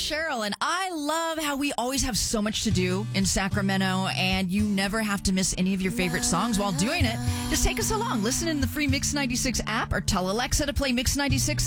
Cheryl, and I love how we always have so much to do in Sacramento, and you never have to miss any of your favorite songs while doing it. Just take us along. Listen in the free Mix 96 app or tell Alexa to play Mix 96